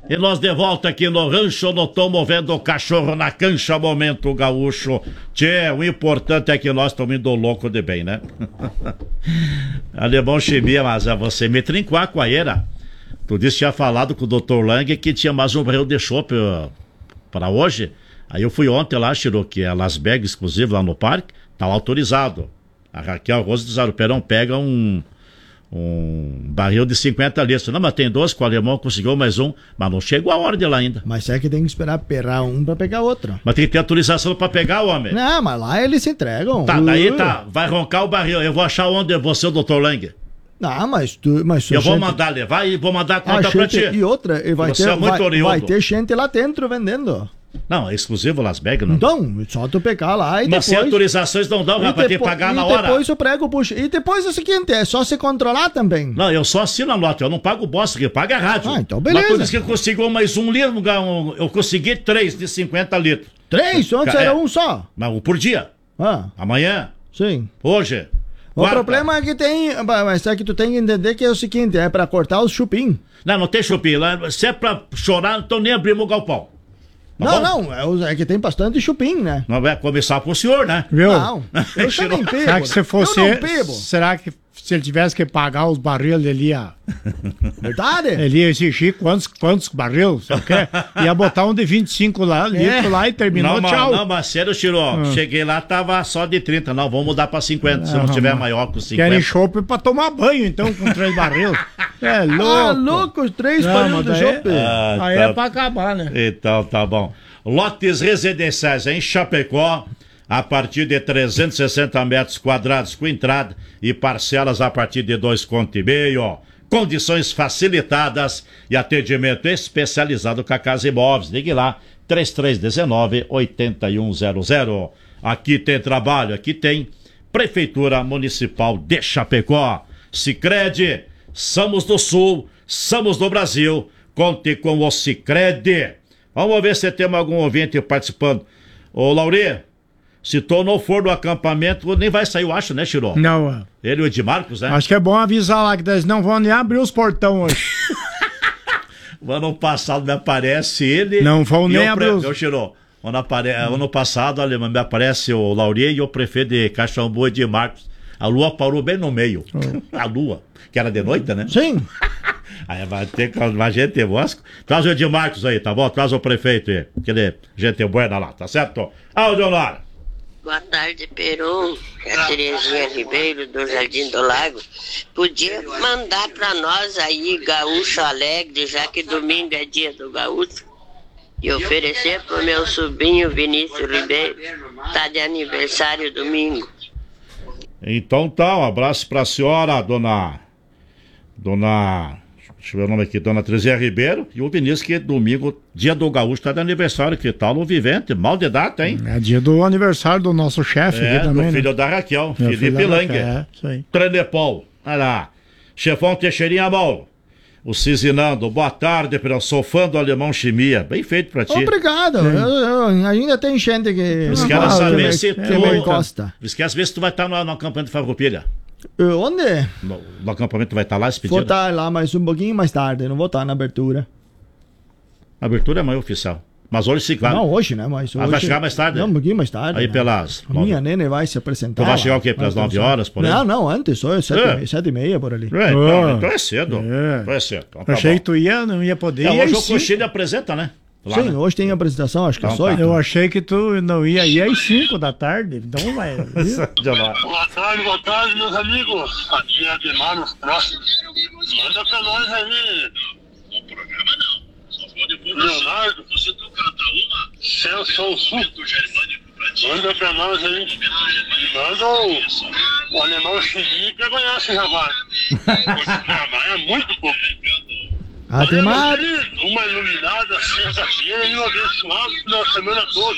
E nós de volta aqui no rancho, não tô movendo o cachorro na cancha, momento gaúcho. Tchê, o importante é que nós estamos indo louco de bem, né? Alemão Chimia, mas você me trincou a coaeira. Tu disse que tinha falado com o Dr. Lang que tinha mais um barril de chopp para hoje. Aí eu fui ontem lá, Chiro, que é Las Vegas, exclusivo, lá no parque, tá lá autorizado. A Raquel Rosa do Zaruperão pega um barril de 50 litros. Não, mas tem 12, que o alemão conseguiu mais um, mas não chegou a hora de lá ainda. Mas é que tem que esperar perrar um pra pegar outro. Mas tem que ter autorização pra pegar, homem. Não, mas lá eles se entregam. Tá, daí tá, vai roncar o barril. Eu vou achar onde você, o Dr. Lang. Não, mas eu vou mandar levar e vou mandar a conta pra ti. E outra, vai ter gente lá dentro vendendo. Não, é exclusivo Las Vegas, não? Então, só tu pegar lá e mas depois... Mas sem autorizações não dão, rapaz, tem que pagar na hora. E depois o prego puxa. E depois é o seguinte, é só se controlar também. Não, eu só assino a nota, eu não pago bosta, que paga a rádio. Ah, então beleza. Mas por isso que eu consegui mais um litro, eu consegui 3 de 50 litros. 3? Antes era um só? Mas por dia. Amanhã. Sim. Hoje. O problema é que tem, mas é que tu tem que entender que é o seguinte, é pra cortar os chupim. Não tem chupim, se é pra chorar, então nem abrimos o galpão. Tá não, é que tem bastante chupim, né? Não vai começar pro senhor, né? Viu? Não, eu também bebo. Será que se fosse... Será que se ele tivesse que pagar os barris, ele ia... Verdade? Ele ia exigir quantos barris, sabe o quê? Ia botar um de 25 litros lá e terminou, tchau. Não, mas sério, Chiro, cheguei lá, tava só de 30. Não, vamos mudar pra 50, se não tiver maior que 50. Querem chopp pra tomar banho, então, com 3 barris. É louco. Ah, louco, 3 barris de chopp. Aí é pra acabar, né? Então, tá bom. Lotes residenciais em Chapecó, a partir de 360 metros quadrados com entrada e parcelas a partir de 2,5 conto. Condições facilitadas e atendimento especializado com a Casa Imóveis. Ligue lá, 3319-8100. Aqui tem trabalho, aqui tem Prefeitura Municipal de Chapecó. Sicredi, somos do Sul, somos do Brasil. Conte com o Sicredi. Vamos ver se temos algum ouvinte participando. Ô, Lauri, se tu não for no acampamento, nem vai sair, eu acho, né, Chiro? Não. Ele e o Edmarcos, né? Acho que é bom avisar lá que eles não vão nem abrir os portão hoje. O ano passado me aparece ele... Não vão nem abrir os... Chiro, ano passado, me aparece o Lauri e o prefeito de Caxambu, Edmarcos. A lua parou bem no meio. A lua, que era de noite, né? Sim. Aí vai ter gente bosco. Traz o Edmarcos aí, tá bom? Traz o prefeito aí. Aquele gente buena lá, tá certo? Leonardo. Boa tarde, Peru. É a Terezinha Ribeiro, do Jardim do Lago. Podia mandar pra nós aí, Gaúcho Alegre, já que domingo é dia do Gaúcho, e oferecer pro meu sobrinho Vinícius Ribeiro, tá de aniversário domingo. Então tá, um abraço pra senhora, dona... Deixa eu ver o nome aqui, dona Terezinha Ribeiro e o Vinícius, que domingo, dia do Gaúcho, tá de aniversário, que tal no Vivente, mal de data, hein? É dia do aniversário do nosso chefe aqui também, do filho, né? Da Raquel, Felipe Lang. Isso aí. Trenepol, olha lá. Chefão Teixeirinha Mol. O Cizinando, boa tarde, sou fã do Alemão Chimia. Bem feito pra ti. Obrigado. Ainda tem gente que... Eles querem saber se tu... Esquece ver se tu vai estar no acampamento de Farroupilha. Onde? No acampamento vai estar lá, esse pedido? Vou estar lá, mas um pouquinho mais tarde. Não vou estar na abertura. A abertura é amanhã oficial. Mas hoje sim, claro. Não, hoje, né? Mas hoje... vai chegar mais tarde? Não, um pouquinho mais tarde. Aí né? pelas... Minha nene vai se apresentar. Tu vai chegar o quê? Pelas 9 horas, por aí? Não, antes, só 7h30 por ali. Então é cedo. Então é cedo. Então, tá achei que tu não ia poder. Hoje o Coxilha apresenta, né? Lá, sim, né? Hoje tem apresentação, acho que então, só. Tá. Eu achei que tu não ia ir às 5 da tarde. Então vai. Boa tarde, meus amigos. Aqui é Ademar nos próximos. Manda pra nós aí. No programa não. Só for depois Leonardo. Se tu canta uma, Celso Sul. Manda pra nós aí. E manda o Alemão Chimia pra ganhar esse rapaz. É muito pouco. Ademar. Uma iluminada sexta-feira e um abençoado final de semana todo.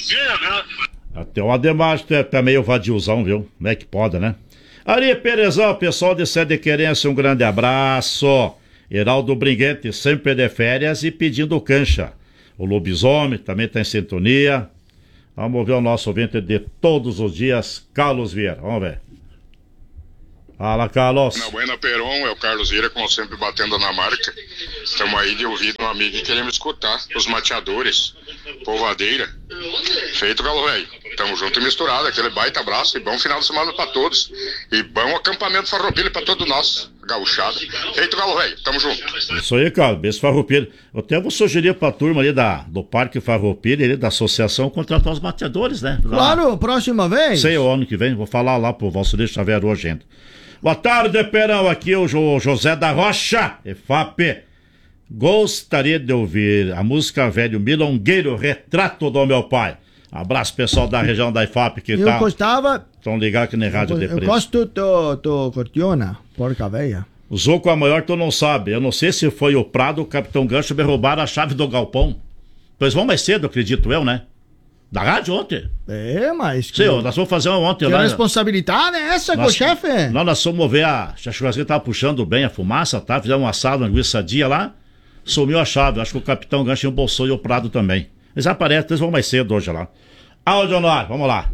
Até o Ademar tá meio vadiozão, viu? Como é que pode, né? Ari Perezão, pessoal de Sede Querência, um grande abraço. Heraldo Briguente, sempre de férias e pedindo cancha. O Lobisomem também tá em sintonia. Vamos ver o nosso ouvinte de todos os dias, Carlos Vieira. Vamos ver. Fala, Carlos. Na Buena Peron, é o Carlos Vieira, como sempre, batendo na marca. Estamos aí de ouvido um amigo que queremos escutar. Os mateadores, polvadeira. Feito, Galo Velho. Tamo junto e misturado. Aquele baita abraço e bom final de semana pra todos. E bom acampamento farroupilha pra todos nós. Gauchada. Feito, Galo Velho. Tamo junto. Isso aí, cara. Beijo farroupilha. Eu até vou sugerir pra turma ali do Parque Farroupilha, ali da associação, contratar os mateadores, né? Claro, próxima vez. Sei o ano que vem. Vou falar lá pro Valcir Xavier hoje ainda. Boa tarde, Perão. Aqui é o José da Rocha, EFAP. Gostaria de ouvir a música Velho Milongueiro, Retrato do Meu Pai. Abraço, pessoal da região da EFAP que Eu gostava. Estão ligados aqui na Rádio Eu Depressa. gosto do Cortiona, porca velha. O Zoco a maior, tu não sabe. Eu não sei se foi o Prado ou o Capitão Gancho me roubaram a chave do galpão. Pois vão mais cedo, acredito eu, né? Da rádio ontem. Mas... Sim, nós vamos fazer uma ontem que lá. responsabilidade é essa, com o chefe? Nós fomos ver a churrasqueira tava puxando bem a fumaça, tá? Fizemos um assado, uma linguiça dia lá. Sumiu a chave. Acho que o Capitão Gancho embolsou e o Prado também. Eles aparecem, eles vão mais cedo hoje lá. Áudio no ar, vamos lá.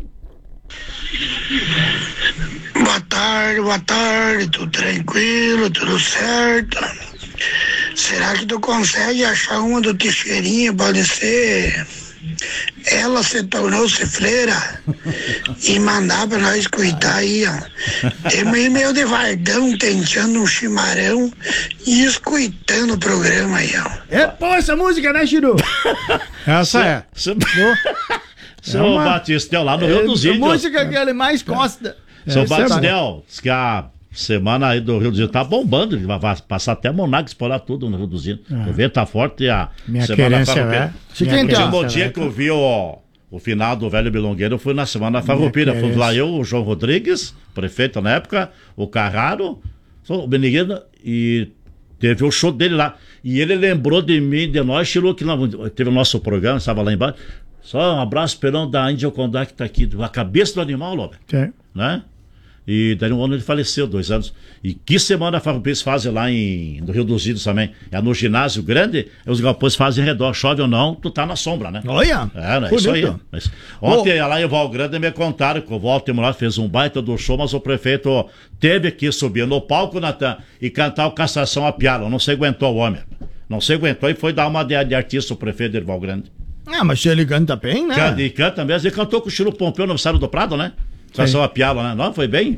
Boa tarde, tudo tranquilo, tudo certo. Será que tu consegue achar uma do Teixeirinha? Pode ser. Ela se tornou-se freira e mandar pra nós escutar aí, ó. Temos aí meio de Vardão tentando um chimarrão e escutando o programa aí, ó. É boa essa música, né, Chiru? Essa é. Seu Batistel lá no Rio dos Índios. A música que ele mais gosta. Seu Batistel, diz que a semana aí do Rio dos Índios tá bombando. Ele vai passar até Monarca, explorar tudo no Rio dos Índios. O vento tá forte e a Minha semana querência farroupilha. é. O último dia que eu vi o final do Velho Milongueiro foi na semana farroupilha. Fui lá eu, o João Rodrigues, prefeito na época, o Carraro, o Beniguino, e teve o show dele lá. E ele lembrou de mim, de nós, tirou que teve o nosso programa, estava lá embaixo. Só um abraço, Perão da Índia Condá, que tá aqui. A cabeça do animal, Lobe. Né? E daí um ano ele faleceu, 2 anos. E que semana a Farroupilha fazem lá no Rio dos Índios também? É no ginásio grande, os galpões fazem em redor. Chove ou não, tu tá na sombra, né? Olha! É isso aí. Mas ontem lá em Val Grande me contaram que o Walter Murado fez um baita do show, mas o prefeito teve que subir no palco, Natan, e cantar o Cassação a Piala. Não se aguentou o homem. Não se aguentou e foi dar uma de artista o prefeito de Val Grande. Mas se ele canta bem, né? E canta mesmo. Ele cantou com o Chiru Pompeu no aniversário do Prado, né? Cassação a Piala, né? Não, foi bem?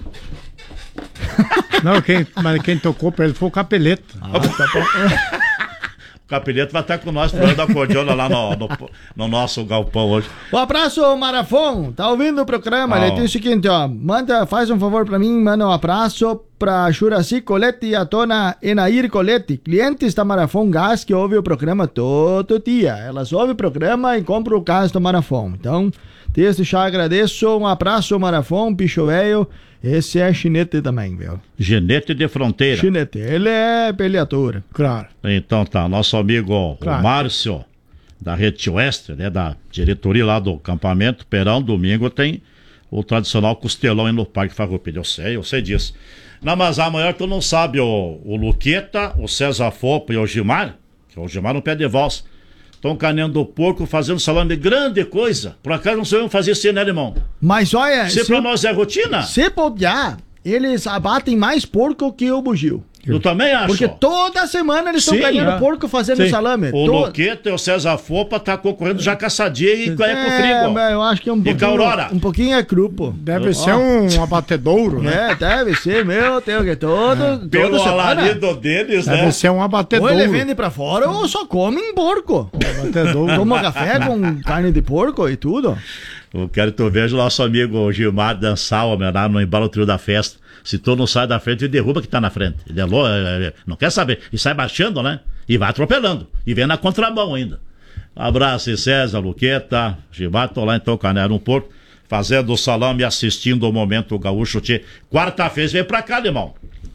Não, mas quem tocou pra ele foi o Capeleto. Tá bom. O Capeleto vai estar com nós pulando a cordiona lá no nosso galpão hoje. Um abraço, Marafon. Tá ouvindo o programa? Ele diz o seguinte, ó. Faz um favor pra mim, manda um abraço pra Juraci Colette e a dona Enair Colette, clientes da Marafon Gás, que ouve o programa todo dia. Elas ouvem o programa e compram o gás do Marafon. Então, desde já agradeço. Um abraço, Marafon, bicho velho. Esse é Chinete também, viu? Ginete de Fronteira. Chinete, ele é peleador. Claro. Então tá, nosso amigo o Márcio, da Rede Oeste, né, da diretoria lá do acampamento Perão, domingo tem o tradicional costelão aí no Parque Farroupilha. Eu sei disso. Não, mas amanhã tu não sabe, o Luqueta, o César Fopo e o Gilmar, que é o Gilmar no pé de valsa, estão caneando o porco, fazendo salame, grande coisa. Por acaso não sabemos fazer isso, né, irmão? Mas olha... Se pra nós é rotina? Se bobear, eles abatem mais porco que o bugio. Eu também acho. Porque toda semana eles estão ganhando porco fazendo salame. O Luqueta e o César Fopa tá concorrendo já com a Sadia e com a Ecofrigo. Eu acho que é um pouquinho... E com a Aurora. Um pouquinho é cru, pô. Deve ser um abatedouro, né? Deve ser, meu Deus, que todo... Pelo alarido deles, né? Deve ser um abatedouro. Ou ele vende pra fora ou só come em porco. Abatedouro. Toma café com carne de porco e tudo. Eu quero que tu veja o nosso amigo Gilmar dançar lá no embalo trio da festa. Se tu não sai da frente, ele derruba que tá na frente. Ele não quer saber. E sai baixando, né? E vai atropelando. E vem na contramão ainda. Abraço, César, Luqueta, Gilmar, tô lá então, Canela, no Porto, fazendo o salame e assistindo o Momento Gaúcho. Quarta-feira vem pra cá, irmão.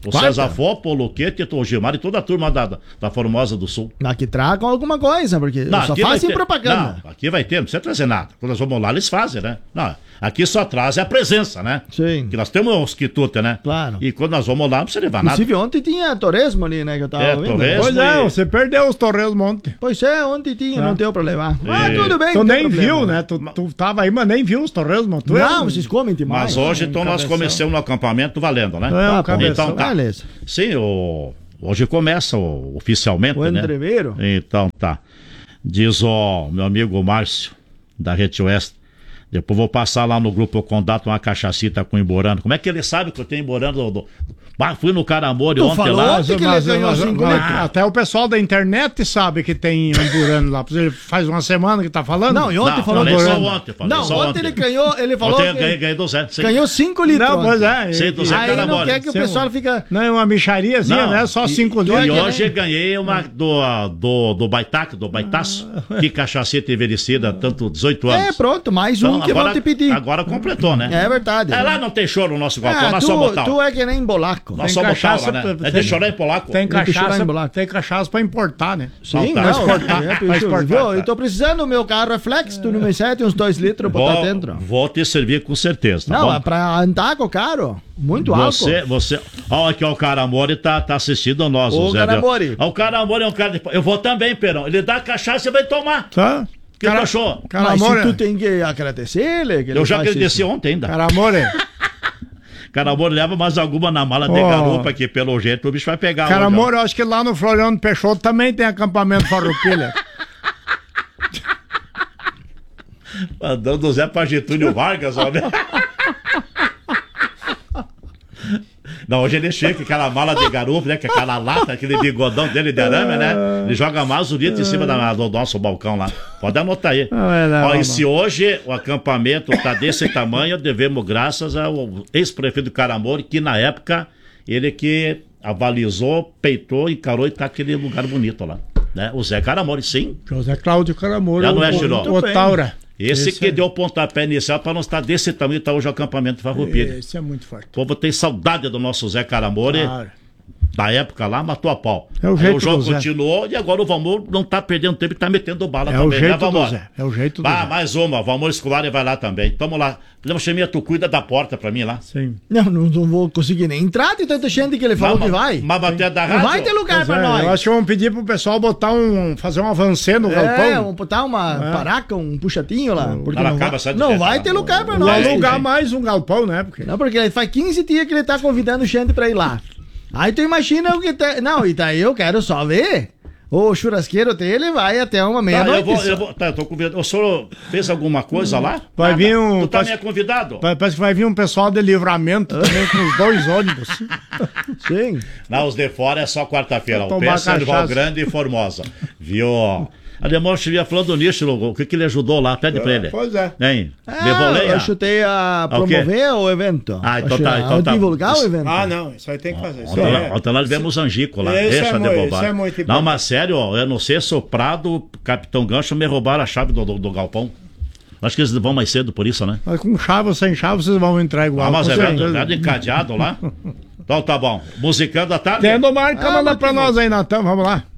O Quarta? César Fopo, o Luquete, o Gilmar e toda a turma da Formosa do Sul. Aqui tragam alguma coisa, porque só aqui vai fazem ter- propaganda. Não, aqui vai ter, não precisa trazer nada. Quando nós vamos lá, eles fazem, né? Não, aqui só traz a presença, né? Sim. Que nós temos os quitutes, né? Claro. E quando nós vamos lá, não precisa levar nada. Inclusive, ontem tinha Torresmo ali, né? Que eu tava ouvindo. Torresmo. Pois é, você perdeu os torreiros ontem. Pois é, ontem tinha, não deu pra levar. Mas É. tudo bem. Tu não tem nem problema. viu, né? Tu tava aí, mas nem viu os torreiros, mano. Tu Não, vocês comem demais. Mas hoje, então, nós cabeção. começamos no acampamento valendo, né? É, um bom. cabeção. Então tá. Beleza. Sim, hoje começa oficialmente, O né? entreveiro. Então tá. Diz o meu amigo Márcio, da Rede Oeste. Depois vou passar lá no grupo Contato uma cachacita com Imborano. Como é que ele sabe que eu tenho Imborano? Fui no Caramore Tu ontem falou lá. ontem que ele ganhou 5 litros. Até o pessoal da internet sabe que tem amburano lá. Ele faz uma semana que tá falando. Não, e ontem Não, falou falei só Imborano. ontem, falei Não, só ontem ontem. ele ganhou, ele falou Ontem eu que ganhei do Zé. Sim. ganhou 5 litros. Não, pois ontem. é. Sei do Zé Aí não Caramore. quer que o pessoal fica... Não, é uma michariazinha, Não, né? Só 5 E litros. hoje ganhei uma do Baitac, do Baitaço. Que cachacita envelhecida, tanto 18 anos. É, pronto, mais Então, um que vão te pedir. Agora completou, né? É verdade. É, lá não tem choro no nosso galpão, nós só botar. tu é que nem bolaco. Nós Tem só botar cachaça lá, né? pra- É de chorar em polaco. Tem Tem que chorar cachaça, em bolaco. tem cachaça pra importar, né? Sim, Não, não, tá. exportar, é, vai exportar. viu? Eu tô precisando, meu carro é flex, tu não me sete uns 2 litros pra botar dentro. Vou te servir com certeza, tá Não, bom? é pra andar com o carro. Muito álcool. Você. Olha aqui, ó, o Caramore tá assistindo a nós, Ô, Zé. Caramore. Ó, o Caramore é um cara de... Eu vou também, Perão. Ele dá cachaça e vai tomar. Tá? O que tu achou? Mas Caramore. se tu tem que agradecer ele, que ele Eu já faz agradeci isso. ontem ainda. Caramore. Caramore leva mais alguma na mala de Ó. garupa que pelo jeito o bicho vai pegar. Caramore, eu acho que lá no Floriano Peixoto também tem acampamento farroupilha. Mandando do Zé pra Getúlio Vargas, ó. né? Não, hoje ele chega com aquela mala de garupa, né? Com aquela lata, aquele bigodão dele de arame, né? Ele joga mazurita em cima do nosso balcão lá. Pode anotar aí. Ó, e se hoje o acampamento tá desse tamanho, devemos graças ao ex-prefeito do Caramore, que na época ele que avalizou, peitou, encarou e tá aquele lugar bonito lá. Né? O Zé Caramore, sim. José Cláudio Caramore. Já não é, Chiró? O Taura. Esse que deu o pontapé inicial para não estar desse tamanho, tá hoje o acampamento Farroupilha. Esse é muito forte. O povo tem saudade do nosso Zé Caramore. Claro. Da época lá, matou a pau. É o Aí jeito o jogo do Zé. continuou e agora o Valmor não tá perdendo tempo e tá metendo bala É também. o né, jeito do Valmor? Zé. É o jeito do Ah, Zé. mais uma. Valmor Escolar vai lá também. Tamo lá. Chaminha, tu cuida da porta pra mim lá. Sim. Não vou conseguir nem entrar de tanta gente que ele falou que vai. Mas até da Não rádio. vai ter lugar Pois pra é, nós. eu acho que vamos pedir pro pessoal fazer um avancê no É, galpão. vamos botar uma paraca, um puxatinho lá. Porque Ela não acaba vai, saindo não de vai jeito, ter não. lugar pra Ou nós. alugar gente. mais um galpão, né? Porque... Não, porque faz 15 dias que ele tá convidando gente pra ir lá. Aí tu imagina o que tá... Não, e daí eu quero só ver. O churrasqueiro dele vai até uma Tá, meia-noite. eu tô convidado. O senhor fez alguma coisa lá? Vai vir um- Tu também é convidado? Parece que vai vir um pessoal de livramento também com os 2 ônibus. Sim. Não, os de fora é só quarta-feira. Vai O tomar Peça, Val cachaça. Grande e Formosa. Viu? Alemão estivia falando nisso, o que ele ajudou lá? Pede pra ele. Pois é. Hein? Levou lenha? Eu chutei a o quê? promover o evento. Ah, então A tá, então tá. divulgar o evento. Ah, não. Isso aí tem que fazer. Isso Ontem, aí é... ontem nós vemos Angico lá, Isso deixa é de muito- bobagem. isso é muito Não, importante. mas sério, ó, eu não sei se o Prado, Capitão Gancho, me roubaram a chave do galpão. Acho que eles vão mais cedo por isso, né? Mas com chave ou sem chave, vocês vão entrar igual. Ah, mas com é certeza. verdade, encadeado lá. Então tá bom. Musicando à tarde? Tendo marca, manda mas pra que nós aí, Natan. Vamos lá.